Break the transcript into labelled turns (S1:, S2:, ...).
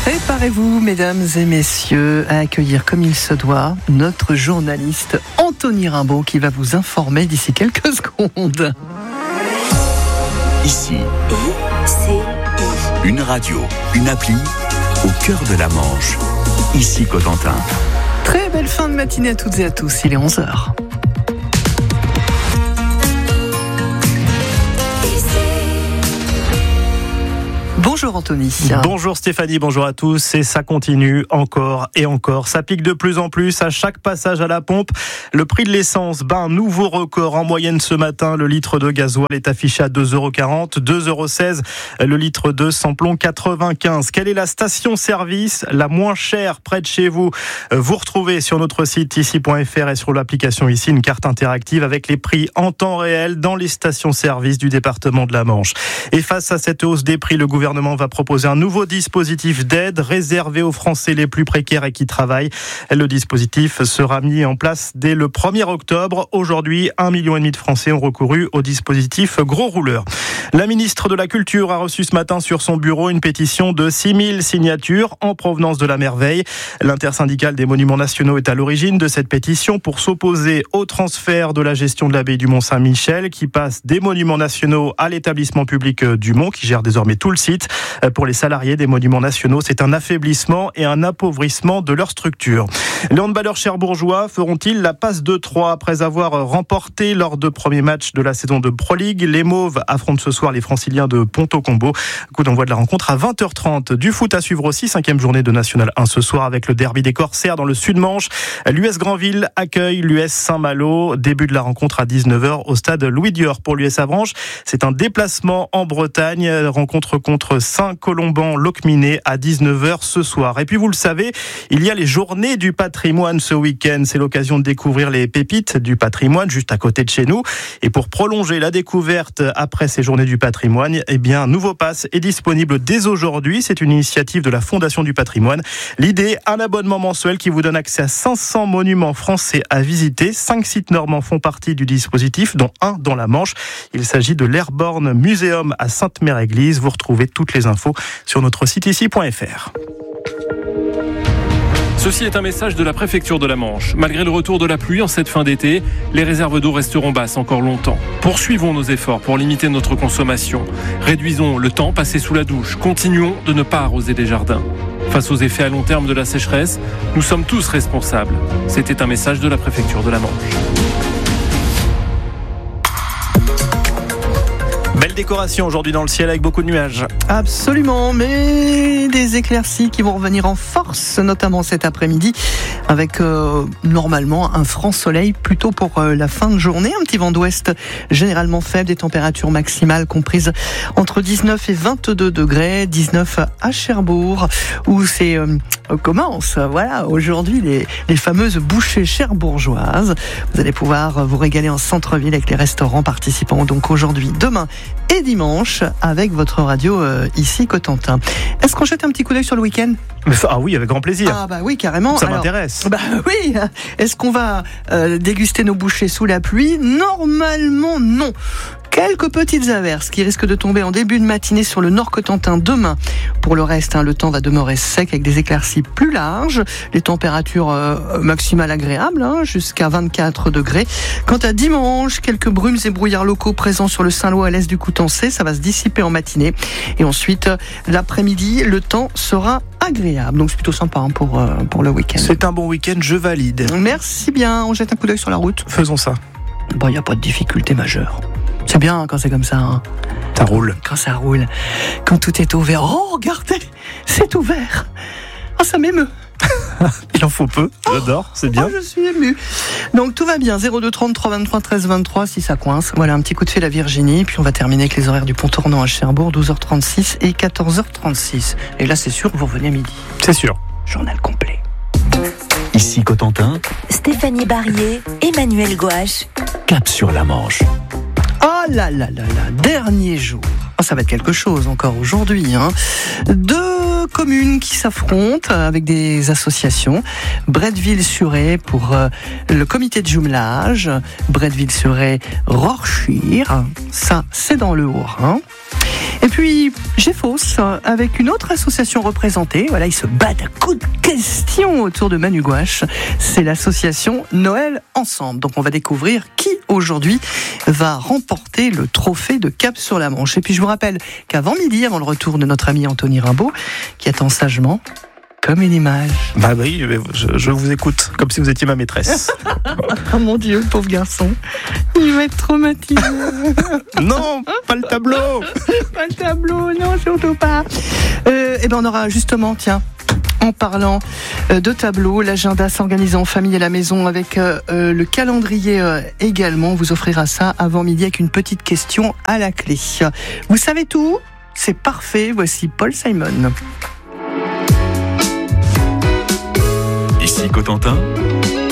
S1: Préparez-vous, mesdames et messieurs, à accueillir comme il se doit notre journaliste Anthony Rimbaud qui va vous informer d'ici quelques secondes.
S2: Ici, une radio, une appli au cœur de la Manche. Ici Cotentin.
S1: Très belle fin de matinée à toutes et à tous, il est 11h. Bonjour Anthony.
S3: Bonjour Stéphanie, bonjour à tous. Et ça continue encore et encore. Ça pique de plus en plus à chaque passage à la pompe. Le prix de l'essence bat un nouveau record. En moyenne ce matin, le litre de gasoil est affiché à 2,40 €, 2,16 € le litre de samplon 95. Quelle est la station-service la moins chère près de chez vous? Vous retrouvez sur notre site ici.fr et sur l'application ici une carte interactive avec les prix en temps réel dans les stations-service du département de la Manche. Et face à cette hausse des prix, le gouvernement va proposer un nouveau dispositif d'aide réservé aux Français les plus précaires et qui travaillent. Le dispositif sera mis en place dès le 1er octobre. Aujourd'hui, 1,5 million de Français ont recouru au dispositif Gros Rouleur. La ministre de la Culture a reçu ce matin sur son bureau une pétition de 6000 signatures en provenance de la Merveille. L'intersyndicale des monuments nationaux est à l'origine de cette pétition pour s'opposer au transfert de la gestion de l'abbaye du Mont-Saint-Michel qui passe des monuments nationaux à l'établissement public du Mont qui gère désormais tout le site. Pour les salariés des monuments nationaux, c'est un affaiblissement et un appauvrissement de leur structure. Les handballeurs cherbourgeois feront-ils la passe de 3 après avoir remporté leurs 2 premiers matchs de la saison de Pro League? Les Mauves affrontent ce soir les Franciliens de Ponto-Combo. Coup d'envoi de la rencontre à 20h30. Du foot à suivre aussi, 5e journée de National 1 ce soir avec le derby des Corsaires dans le Sud-Manche. L'US Granville accueille l'US Saint-Malo. Début de la rencontre à 19h au stade Louis Dior pour l'US Avranches. C'est un déplacement en Bretagne. Rencontre contre Saint-Colomban-Locminé à 19h ce soir. Et puis vous le savez, il y a les journées du patrimoine ce week-end. C'est l'occasion de découvrir les pépites du patrimoine juste à côté de chez nous. Et pour prolonger la découverte après ces journées du patrimoine, un nouveau pass est disponible dès aujourd'hui. C'est une initiative de la Fondation du patrimoine. L'idée, un abonnement mensuel qui vous donne accès à 500 monuments français à visiter. 5 sites normands font partie du dispositif, dont un dans la Manche. Il s'agit de l'Airborne Museum à Sainte-Mère-Église. Vous retrouvez toutes les infos sur notre site ici.fr.
S4: Ceci est un message de la préfecture de la Manche. Malgré le retour de la pluie en cette fin d'été, les réserves d'eau resteront basses encore longtemps. Poursuivons nos efforts pour limiter notre consommation. Réduisons le temps passé sous la douche. Continuons de ne pas arroser les jardins. Face aux effets à long terme de la sécheresse, nous sommes tous responsables. C'était un message de la préfecture de la Manche.
S3: Belle décoration aujourd'hui dans le ciel avec beaucoup de nuages.
S1: Absolument, mais des éclaircies qui vont revenir en force, notamment cet après-midi, avec normalement un franc soleil plutôt pour la fin de journée. Un petit vent d'ouest généralement faible, des températures maximales comprises entre 19 et 22 degrés, 19 à Cherbourg, où c'est commence. Voilà, aujourd'hui les fameuses bouchées cherbourgeoises. Vous allez pouvoir vous régaler en centre-ville avec les restaurants participants. Donc aujourd'hui, demain et dimanche avec votre radio ici Cotentin. Est-ce qu'on jette un petit coup d'œil sur le week-end?
S3: Ah oui, avec grand plaisir.
S1: Ah bah oui, carrément.
S3: Ça m'intéresse.
S1: Bah oui. Est-ce qu'on va déguster nos bouchées sous la pluie? Normalement non. Quelques petites averses qui risquent de tomber en début de matinée sur le nord Cotentin demain. Pour le reste, le temps va demeurer sec avec des éclaircies plus larges. Les températures maximales agréables, jusqu'à 24 degrés. Quant à dimanche, quelques brumes et brouillards locaux présents sur le Saint-Lô à l'est du Coutançais. Ça va se dissiper en matinée. Et ensuite, l'après-midi, le temps sera agréable. Donc c'est plutôt sympa pour le week-end.
S3: C'est un bon week-end, je valide.
S1: Merci bien. On jette un coup d'œil sur la route.
S3: Faisons ça.
S1: Bon, il n'y a pas de difficulté majeure. C'est bien quand c'est comme ça.
S3: Ça roule.
S1: Quand ça roule. Quand tout est ouvert. Oh, regardez, c'est ouvert. Oh, ça m'émeut.
S3: Il en faut peu, j'adore, c'est bien.
S1: Oh, je suis émue. Donc tout va bien, 02 33 23 13 23 si ça coince. Voilà, un petit coup de fil à Virginie, puis on va terminer avec les horaires du Pont Tournant à Cherbourg, 12h36 et 14h36. Et là c'est sûr, vous revenez à midi.
S3: C'est sûr.
S1: Journal complet.
S2: Ici Cotentin,
S5: Stéphanie Barrier, Emmanuel Gouache.
S2: cap sur la Manche.
S1: Oh là là là là, dernier jour. Oh, ça va être quelque chose encore aujourd'hui. Deux communes qui s'affrontent avec des associations. Bretteville-sur-Aie pour le comité de jumelage. Bretteville-sur-Aie, Rorschire. Ça, c'est dans le Haut-Rhin. Et puis, GEFOS, avec une autre association représentée. Voilà, ils se battent à coups de questions autour de Manu Gouache. C'est l'association Noël Ensemble. Donc, on va découvrir qui, aujourd'hui, va remporter le trophée de Cap-sur-la-Manche. Et puis, je vous rappelle qu'avant midi, avant le retour de notre ami Anthony Rimbaud, qui attend sagement comme une image.
S3: Bah oui, je vous écoute, comme si vous étiez ma maîtresse.
S1: Oh mon Dieu, le pauvre garçon. Il va être traumatisé.
S3: Non, pas le tableau.
S1: Pas le tableau, non, surtout pas. Eh ben, on aura justement, tiens, en parlant de tableau, l'agenda s'organise en famille à la maison avec le calendrier également. On vous offrira ça avant midi avec une petite question à la clé. Vous savez tout ? C'est parfait. Voici Paul Simon.
S2: Ici Cotentin,